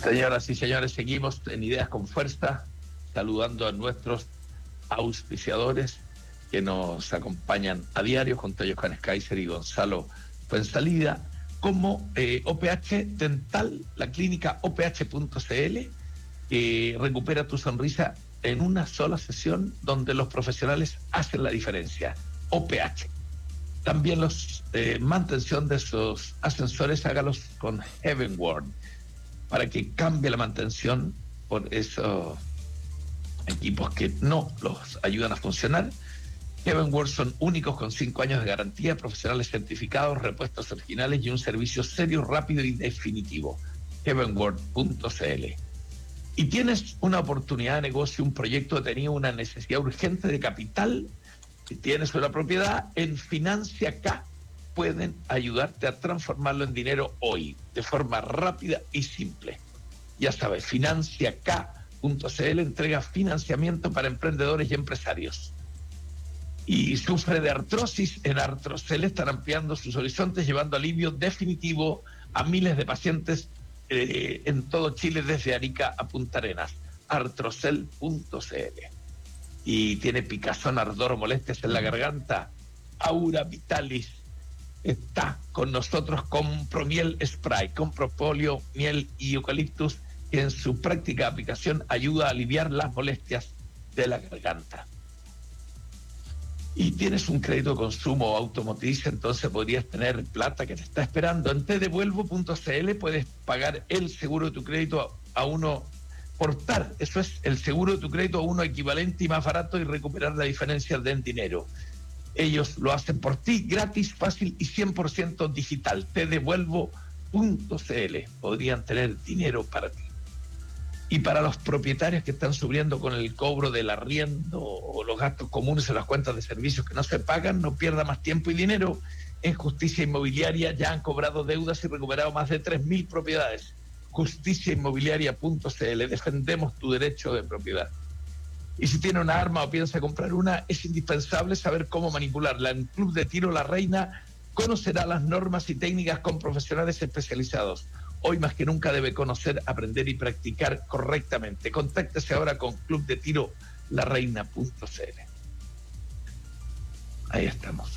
Señoras y señores, seguimos en Ideas con Fuerza, saludando a nuestros auspiciadores que nos acompañan a diario, con Tello Canes Kaiser y Gonzalo Fuenzalida, como OPH Dental, la clínica OPH.cl, que recupera tu sonrisa en una sola sesión donde los profesionales hacen la diferencia. OPH. También los mantención de esos ascensores, hágalos con Heavenward, para que cambie la mantención por esos equipos que no los ayudan a funcionar. Heavenward son únicos, con 5 años de garantía, profesionales certificados, repuestos originales y un servicio serio, rápido y definitivo. Heavenward.cl. Y tienes una oportunidad de negocio, un proyecto que tenía una necesidad urgente de capital. Si tienes una propiedad, en Financia Acá pueden ayudarte a transformarlo en dinero hoy, de forma rápida y simple. Ya sabes, financiaca.cl entrega financiamiento para emprendedores y empresarios. Y sufre de artrosis, en Artrocel están ampliando sus horizontes, llevando alivio definitivo a miles de pacientes en todo Chile, desde Arica a Punta Arenas. Artrocel.cl. Y tiene picazón, ardor o molestias en la garganta, Aura Vitalis está con nosotros con Promiel Spray, con propóleo, miel y eucaliptus, que en su práctica aplicación ayuda a aliviar las molestias de la garganta. Y tienes un crédito de consumo automotriz, entonces podrías tener plata que te está esperando. En tedevuelvo.cl puedes pagar el seguro de tu crédito a uno, portar, eso es, el seguro de tu crédito a uno equivalente y más barato, y recuperar la diferencia en dinero. Ellos lo hacen por ti, gratis, fácil y 100% digital. Tedevuelvo.cl. Podrían tener dinero para ti. Y para los propietarios que están sufriendo con el cobro del arriendo o los gastos comunes en las cuentas de servicios que no se pagan, no pierda más tiempo y dinero. En Justicia Inmobiliaria ya han cobrado deudas y recuperado más de 3.000 propiedades. Justiciainmobiliaria.cl. Defendemos tu derecho de propiedad. Y si tiene una arma o piensa comprar una, es indispensable saber cómo manipularla. En Club de Tiro La Reina conocerá las normas y técnicas con profesionales especializados. Hoy más que nunca debe conocer, aprender y practicar correctamente. Contáctese ahora con Club de Tiro LaReina.cl. Ahí estamos.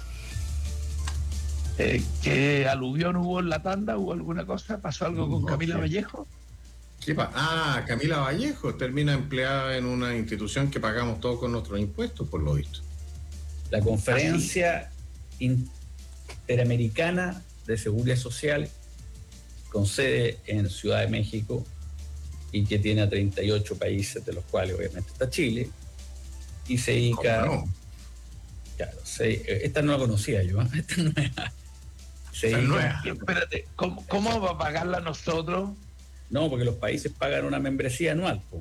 ¿Qué aluvión hubo en la tanda? ¿Hubo alguna cosa? ¿Pasó algo con Camila Vallejo? Camila Vallejo termina empleada en una institución que pagamos todos con nuestros impuestos, por lo visto. La Conferencia Interamericana de Seguridad Social, con sede en Ciudad de México y que tiene a 38 países, de los cuales obviamente está Chile, y se dedica... ¿Cómo no? Claro, esta no la conocía yo, ¿eh? Esta no era. Espérate, ¿cómo va a pagarla nosotros? No, porque los países pagan una membresía anual, po.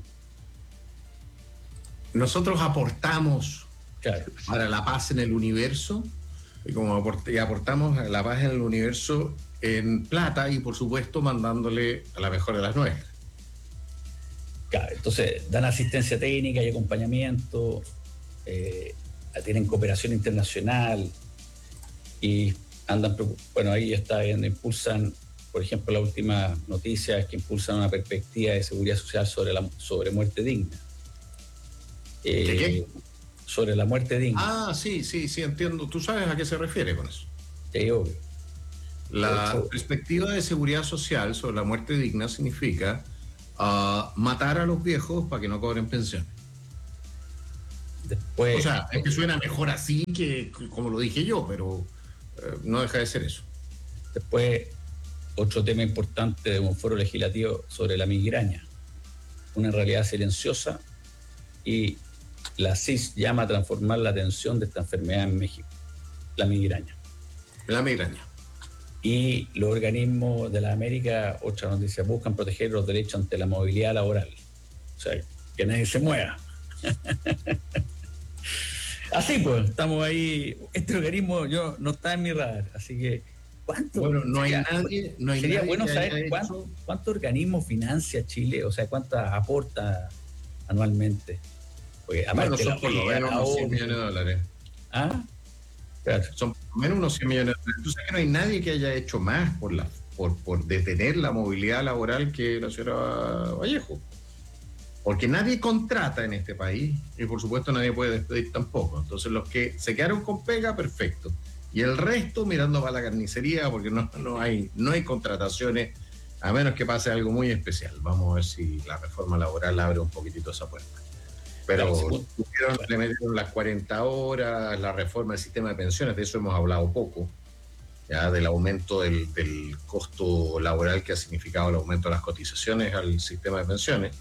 Nosotros aportamos, Claro, para la paz en el universo, y como aportamos a la paz en el universo en plata, y por supuesto mandándole a la mejor de las nuevas. claro. Entonces dan asistencia técnica y acompañamiento, tienen cooperación internacional y andan, bueno, ahí está viendo, impulsan, por ejemplo, la última noticia es que impulsan una perspectiva de seguridad social sobre muerte digna. ¿De qué? Sobre la muerte digna. Sí, entiendo. ¿Tú sabes a qué se refiere con eso? Sí, obvio. La perspectiva de seguridad social sobre la muerte digna significa matar a los viejos para que no cobren pensión. Después, O sea, es que suena mejor así que como lo dije yo, pero no deja de ser eso. Después, otro tema importante de un foro legislativo sobre la migraña, una realidad silenciosa, y la CIS llama a transformar la atención de esta enfermedad en México, la migraña. La migraña. Y los organismos de la América, otra noticia, buscan proteger los derechos ante la movilidad laboral. O sea, que nadie se mueva. Así pues, estamos ahí. Este organismo no está en mi radar, así que ¿cuánto? Bueno, no hay nadie. Sería bueno saber cuánto cuánto organismo financia Chile, o sea, cuánta aporta anualmente. Porque Bueno, son por lo menos unos 100 millones de dólares. Claro. Son por lo menos unos 100 millones de dólares. Tú sabes que no hay nadie que haya hecho más por por detener la movilidad laboral que la señora Vallejo. Porque nadie contrata en este país y por supuesto nadie puede despedir tampoco. Entonces los que se quedaron con pega, perfecto. Y el resto mirando para la carnicería porque no hay contrataciones a menos que pase algo muy especial. Vamos a ver si la reforma laboral abre un poquitito esa puerta. Pero le metieron las 40 horas, la reforma del sistema de pensiones, de eso hemos hablado poco, ya del aumento del costo laboral que ha significado el aumento de las cotizaciones al sistema de pensiones.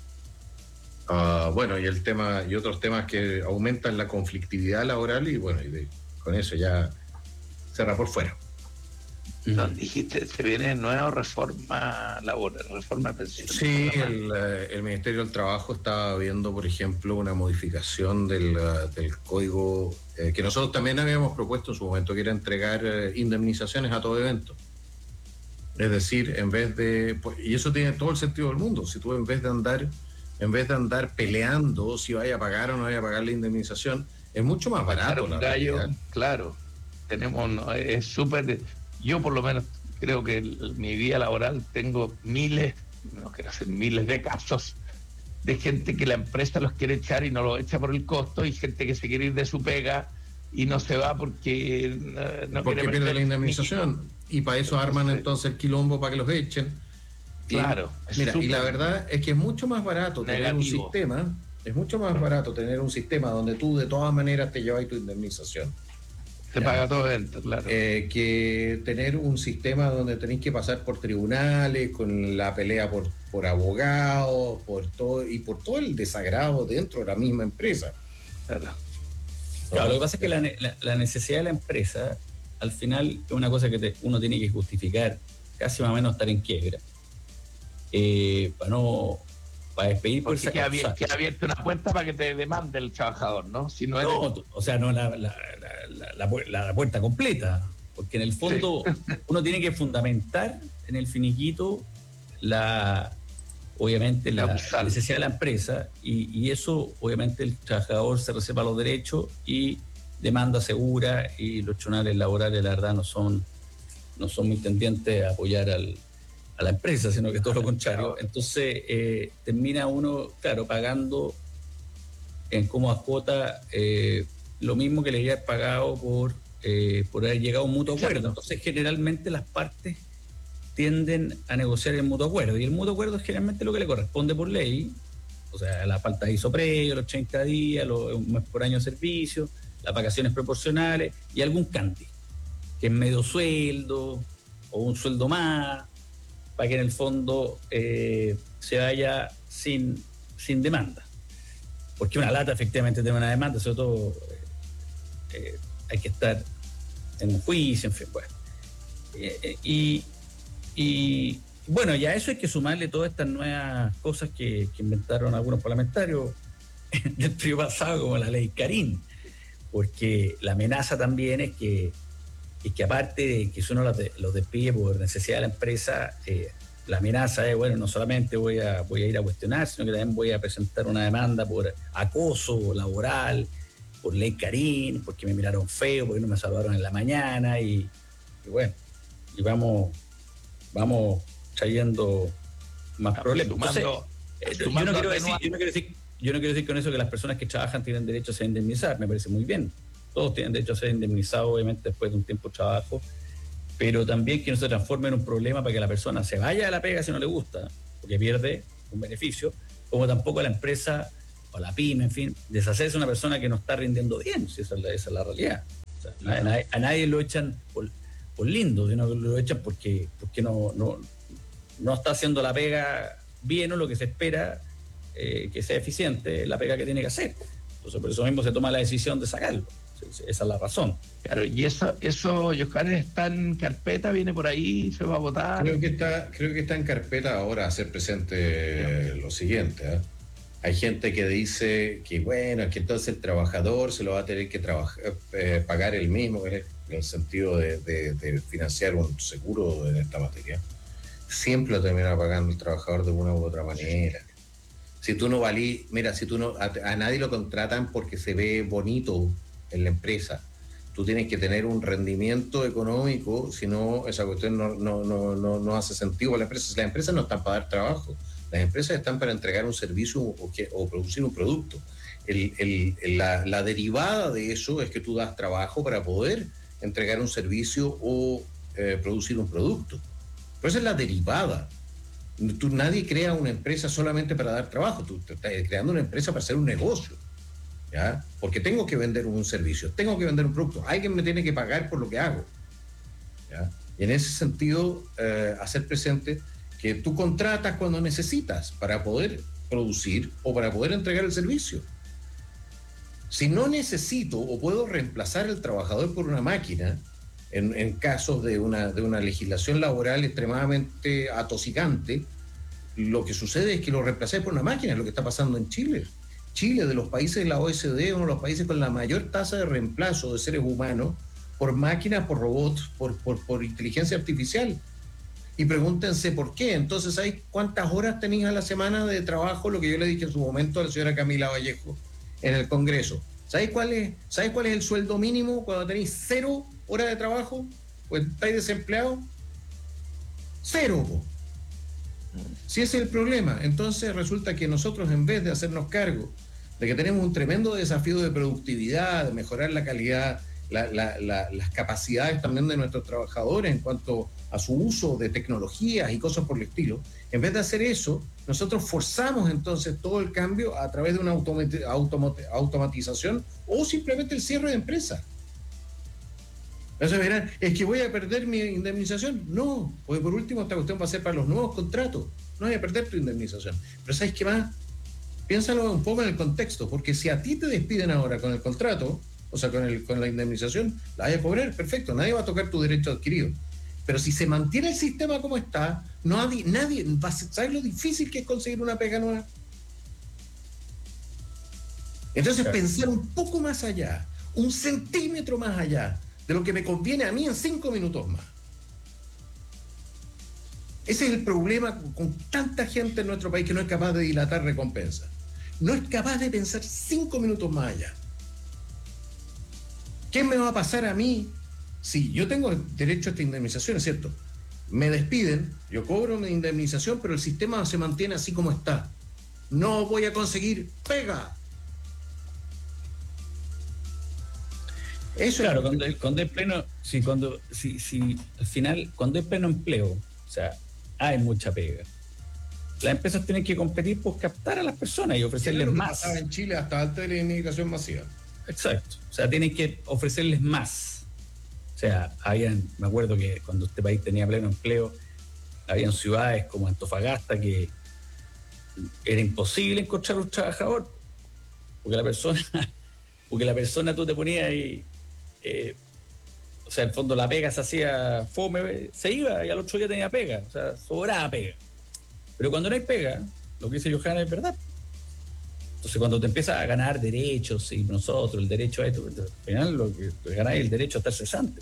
Bueno, y el tema y otros temas que aumentan la conflictividad laboral y bueno, con eso ya cerra por fuera. Nos dijiste, se viene nueva reforma laboral, reforma de pensiones. Sí, el Ministerio del Trabajo está viendo, por ejemplo, una modificación del código que nosotros también habíamos propuesto en su momento, que era entregar indemnizaciones a todo evento. Es decir, en vez de... Y eso tiene todo el sentido del mundo. Si tú en vez de andar peleando si vaya a pagar o no vaya a pagar la indemnización, es mucho más barato. Claro, es súper... Yo por lo menos creo que mi vida laboral tengo miles de casos de gente que la empresa los quiere echar y no los echa por el costo, y gente que se quiere ir de su pega y no se va porque porque pierde la indemnización. Y para eso arman entonces el quilombo para que los echen. Claro. Mira, y la verdad es que es mucho más barato tener un sistema, donde tú de todas maneras te llevas tu indemnización. Te paga todo dentro, claro. Que tener un sistema donde tenéis que pasar por tribunales, con la pelea por abogados, por todo el desagrado dentro de la misma empresa. Claro, lo que pasa es que la necesidad de la empresa, al final, es una cosa que uno tiene que justificar, casi más o menos estar en quiebra. Para despedir por esa causa. Que ha abierto una puerta para que te demande el trabajador, ¿no? Si no, o sea, no la puerta completa, porque en el fondo uno tiene que fundamentar en el finiquito obviamente la necesidad de la empresa, y eso obviamente el trabajador se reserva los derechos y demanda segura, y los tribunales laborales la verdad no son muy tendientes a apoyar a la empresa, sino que todo lo contrario. Entonces termina uno, claro, pagando en cómodas cuotas lo mismo que le había pagado por haber llegado a un mutuo acuerdo. Entonces generalmente las partes tienden a negociar el mutuo acuerdo, y el mutuo acuerdo es generalmente lo que le corresponde por ley, o sea, la falta de aviso previo, los 30 días, un mes por año de servicio, las vacaciones proporcionales y algún canje, que es medio sueldo o un sueldo más, para que en el fondo se vaya sin demanda. Porque una lata efectivamente tiene una demanda, sobre todo hay que estar en un juicio, en fin, bueno. Y bueno, ya a eso hay que sumarle todas estas nuevas cosas que inventaron algunos parlamentarios del periodo pasado, como la ley Karim, porque la amenaza también es que aparte de que si uno los despide por necesidad de la empresa, la amenaza es, bueno, no solamente voy a ir a cuestionar, sino que también voy a presentar una demanda por acoso laboral, por ley Karim, porque me miraron feo, porque no me saludaron en la mañana, y bueno, y vamos trayendo más problemas. Entonces, yo no quiero decir con eso que las personas que trabajan tienen derecho a ser indemnizadas, me parece muy bien. Todos tienen derecho a ser indemnizados, obviamente, después de un tiempo de trabajo, pero también que no se transforme en un problema para que la persona se vaya a la pega si no le gusta, porque pierde un beneficio, como tampoco la empresa o la pyme, en fin, deshacerse de una persona que no está rindiendo bien, si esa es la realidad. O sea, a nadie lo echan por lindo, sino que lo echan porque no está haciendo la pega bien, o lo que se espera que sea eficiente, la pega que tiene que hacer. Entonces, por eso mismo se toma la decisión de sacarlo. Esa es la razón. Claro, y eso Johannes, está en carpeta, viene por ahí, se va a votar. Creo que está en carpeta ahora hacer presente lo siguiente. Hay gente que dice que bueno, que entonces el trabajador se lo va a tener que pagar él mismo, en el sentido de financiar un seguro en esta materia. Siempre lo termina pagando el trabajador de una u otra manera. Si tú no valís, mira, a nadie lo contratan porque se ve bonito en la empresa. tú tienes que tener un rendimiento económico, si no, esa cuestión no hace sentido para la empresa. Las empresas no están para dar trabajo, las empresas están para entregar un servicio o producir un producto. La derivada de eso es que tú das trabajo para poder entregar un servicio o producir un producto. Pero esa es la derivada. Nadie crea una empresa solamente para dar trabajo, tú estás creando una empresa para hacer un negocio, ¿ya? Porque tengo que vender un servicio, tengo que vender un producto, alguien me tiene que pagar por lo que hago, ¿ya? Y en ese sentido, hacer presente que tú contratas cuando necesitas para poder producir o para poder entregar el servicio. Si no necesito o puedo reemplazar al trabajador por una máquina, en casos de una legislación laboral extremadamente atosigante, lo que sucede es que lo reemplacé por una máquina, es lo que está pasando en Chile. Chile, de los países de la OECD, es uno de los países con la mayor tasa de reemplazo de seres humanos por máquinas, por robots, por inteligencia artificial. Y pregúntense por qué. Entonces, ¿sabes cuántas horas tenéis a la semana de trabajo? Lo que yo le dije en su momento a la señora Camila Vallejo en el Congreso. ¿Sabes cuál es el sueldo mínimo cuando tenéis 0 horas de trabajo? Pues estáis desempleados. 0. Si ese es el problema, entonces resulta que nosotros, en vez de hacernos cargo de que tenemos un tremendo desafío de productividad, de mejorar la calidad, las capacidades también de nuestros trabajadores en cuanto a su uso de tecnologías y cosas por el estilo, en vez de hacer eso, nosotros forzamos entonces todo el cambio a través de una automatización o simplemente el cierre de empresas. Entonces verán, ¿es que voy a perder mi indemnización? No, porque por último esta cuestión va a ser para los nuevos contratos, no voy a perder tu indemnización. Pero ¿sabes qué más? Piénsalo un poco en el contexto, porque si a ti te despiden ahora con el contrato, o sea, con la indemnización, la vas a cobrar, perfecto, nadie va a tocar tu derecho adquirido. Pero si se mantiene el sistema como está, nadie va a saber lo difícil que es conseguir una pega nueva. Entonces, pensar un poco más allá, 1 centímetro más allá de lo que me conviene a mí en 5 minutos más. Ese es el problema con tanta gente en nuestro país que no es capaz de dilatar recompensa. No es capaz de pensar 5 minutos más allá. ¿Qué me va a pasar a mí si yo tengo derecho a esta indemnización, es cierto? Me despiden, yo cobro mi indemnización, pero el sistema se mantiene así como está. No voy a conseguir pega. Eso claro, cuando hay pleno, al final, cuando hay pleno empleo, o sea, hay mucha pega. Las empresas tienen que competir por captar a las personas y ofrecerles más. Pasaba en Chile hasta antes de la inmigración masiva. Exacto. O sea, tienen que ofrecerles más. O sea, me acuerdo que cuando este país tenía pleno empleo, habían ciudades como Antofagasta que era imposible encontrar un trabajador, porque la persona tú te ponías y o sea, en el fondo la pega se hacía fome, se iba y al otro día tenía pega, o sea, sobraba pega. Pero cuando no hay pega, lo que dice Johanna es verdad. Entonces, cuando te empiezas a ganar derechos, y nosotros, el derecho a esto, al final lo que ganáis es el derecho a estar cesante.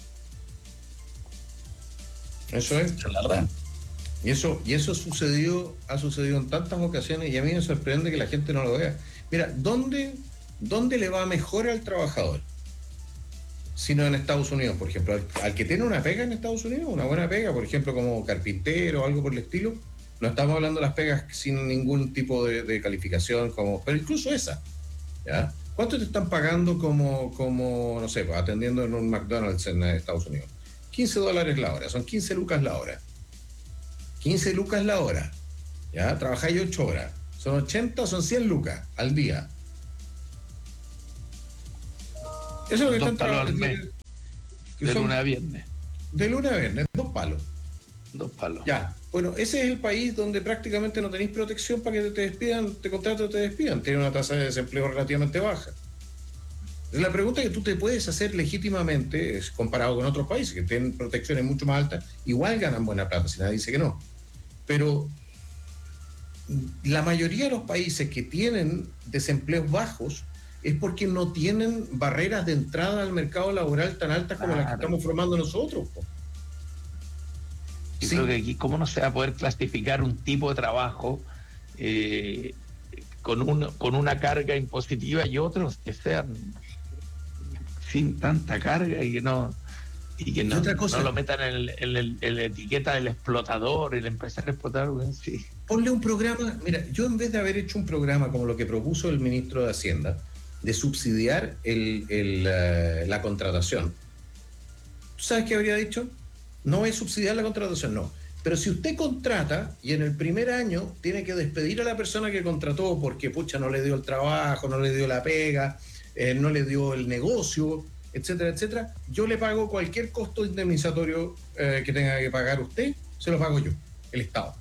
Eso es. Esa es la verdad. Y eso ha sucedido en tantas ocasiones y a mí me sorprende que la gente no lo vea. Mira, ¿dónde le va mejor al trabajador? Sino en Estados Unidos, por ejemplo. Al que tiene una pega en Estados Unidos, una buena pega, por ejemplo, como carpintero o algo por el estilo, no estamos hablando de las pegas sin ningún tipo de calificación, pero incluso esa, ¿ya? ¿Cuánto te están pagando como no sé, atendiendo en un McDonald's en Estados Unidos? $15 la hora, son 15 lucas la hora. 15 lucas la hora, ¿ya? Trabajáis 8 horas, son 80, son 100 lucas al día. Eso es lo que están trabajando. De lunes a viernes. De lunes a viernes, 2 palos. 2 palos. Ya, bueno, ese es el país donde prácticamente no tenéis protección para que te despidan, te contraten o te despidan. Tiene una tasa de desempleo relativamente baja. La pregunta que tú te puedes hacer legítimamente es, comparado con otros países que tienen protecciones mucho más altas, igual ganan buena plata, si nadie dice que no. Pero la mayoría de los países que tienen desempleos bajos es porque no tienen barreras de entrada al mercado laboral tan altas como las que estamos formando nosotros. Yo creo que aquí, ¿cómo no se va a poder clasificar un tipo de trabajo con una carga impositiva y otros que sean sin tanta carga y que no otra cosa, no lo metan en la etiqueta del explotador, el empresario explotador, sí. Ponle un programa, mira, yo en vez de haber hecho un programa como lo que propuso el ministro de Hacienda, de subsidiar la contratación, ¿tú sabes qué habría dicho? No es subsidiar la contratación, no. Pero si usted contrata y en el primer año tiene que despedir a la persona que contrató porque, pucha, no le dio el trabajo, no le dio la pega, no le dio el negocio, etcétera, etcétera, yo le pago cualquier costo indemnizatorio que tenga que pagar usted, se lo pago yo, el Estado.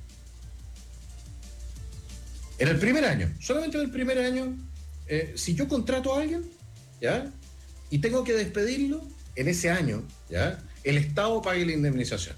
En el primer año, solamente en el primer año, si yo contrato a alguien, ¿ya? Y tengo que despedirlo, en ese año, ¿ya? El Estado pague la indemnización.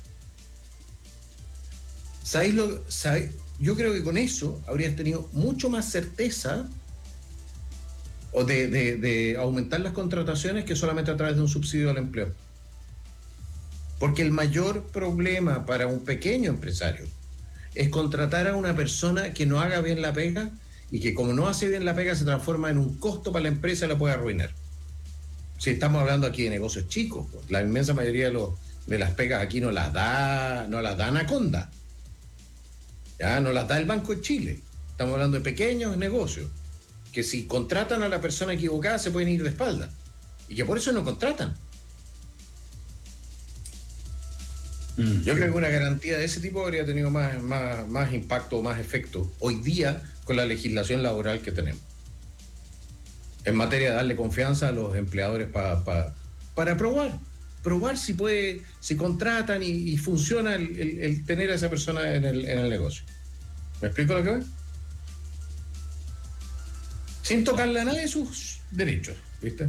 Yo creo que con eso habrías tenido mucho más certeza o de aumentar las contrataciones que solamente a través de un subsidio al empleo. Porque el mayor problema para un pequeño empresario es contratar a una persona que no haga bien la pega y que como no hace bien la pega se transforma en un costo para la empresa y la puede arruinar. Si estamos hablando aquí de negocios chicos, pues, la inmensa mayoría de las pegas aquí no las da Anaconda, ya no las da el Banco de Chile. Estamos hablando de pequeños negocios que si contratan a la persona equivocada se pueden ir de espalda y que por eso no contratan. Yo creo que una garantía de ese tipo habría tenido más impacto, más efecto hoy día con la legislación laboral que tenemos en materia de darle confianza a los empleadores para probar si contratan y funciona el tener a esa persona en el negocio. ¿Me explico lo que voy? Sin tocarle a nadie sus derechos, ¿viste?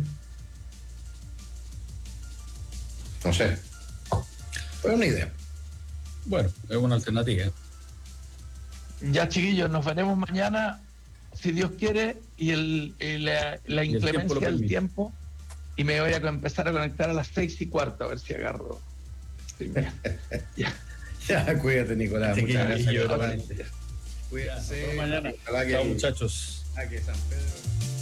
No sé. Fue una idea. Bueno, es una alternativa. Ya, chiquillos, nos veremos mañana, si Dios quiere, y la inclemencia del tiempo. Y me voy a empezar a conectar a las 6:15, a ver si agarro. Sí, ya, cuídate, Nicolás. Muchas gracias. Cuídate. Cuídate. Mañana. Chao, muchachos. Que San Pedro.